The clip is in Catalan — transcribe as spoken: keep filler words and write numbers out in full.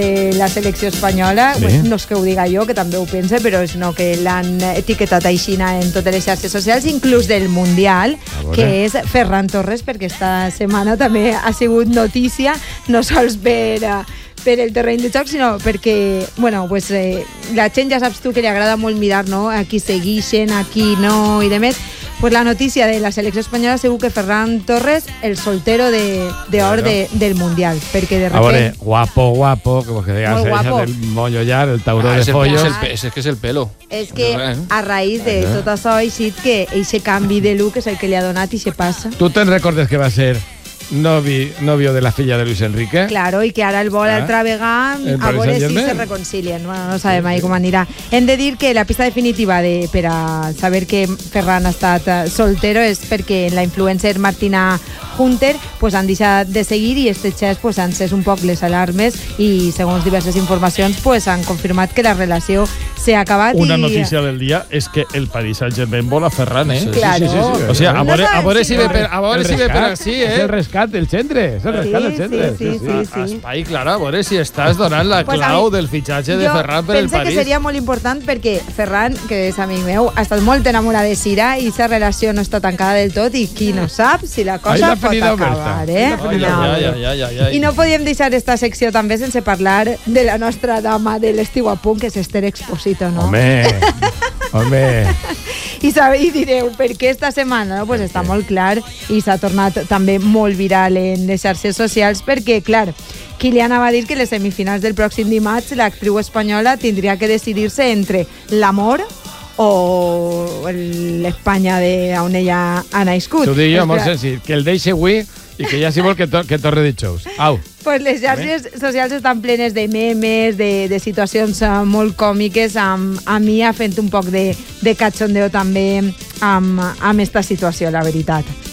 de la selecció espanyola, Sí. bueno, no és que ho diga jo, que també ho pense, però és no que l'han etiquetat aixina en totes les xarxes socials, inclús del Mundial, que és Ferran Torres, perquè esta setmana també ha sigut notícia, no sols per... Uh, per el terreny de joc, sinó perquè, bueno, pues, eh, la gent ja saps tu que li agrada molt mirar, no?, a qui seguixen, a qui no, i demés. Pues la notícia de la selecció espanyola segur que Ferran Torres, el soltero de, de or de, del Mundial, perquè de A veure, repente... guapo, guapo, como que digas, Molt guapo. el mollo ya, el tauró Ah, de ese, follos. es el, pe- ese es que es el pelo. És que Eh? a raïs de tot això ha eixit que eixe canvi de look és el que li ha donat i se passa. ¿Tú te recordes que va a ser novi, novio de la filla de Luis Enrique? Claro, i que ara el vol Ah. altra vegada El a Paris veure si Saint-Germain. se reconcilien. Bueno, no sabem ahí com anirà. Hem de dir que la pista definitiva de, per a saber que Ferran ha estat eh, soltero és perquè la influencer Martina Hunter pues, han deixat de seguir i este xers pues, han cés un poc les alarmes i segons diverses informacions pues, han confirmat que la relació s'ha acabat. Una i... notícia del dia és que el Paris Saint-Germain vol a Ferran, eh? Claro. O sea, a No veure, a sabem veure si si ve no. per, a veure El si ve per rescat, així, Es eh? el rescat del centre, es el rescat del Sí, centre. sí, sí, sí, sí. Espai, clar, a veure si estàs donant la Pues a clau mi- del fitxatge de Jo Ferran per el pense que París. seria molt important perquè Ferran, que és amic meu, ha estat molt enamorat de Sira i sa relació no està tancada del tot i qui no sap si la Ahí cosa la pot ferida acabar, oberta. eh? Ahí la ferida No. Ai, ai, ai, ai, ai. I no podíem deixar esta secció també sense parlar de la nostra dama de l'estiu a punt, que és Esther Exposito, no? Hombre, hombre. I, sabe, I direu, per què esta setmana? No? Pues està molt clar i s'ha tornat també molt viral en les xarxes socials perquè, clar, Kiliana va dir que les semifinals del pròxim dimarts l'actriu espanyola tindria que decidir-se entre l'amor o l'Espanya de on ella ha nascut. T'ho dic jo, Pues, molt clar, senzill. Que el deixi avui i que ja si vol que, to que torre de xous. Au. Pues les xarxes socials estan plenes de memes, de, de situacions uh, molt còmiques, amb, amb mi ha fet un poc de, de cachondeo també amb, amb esta situació, la veritat.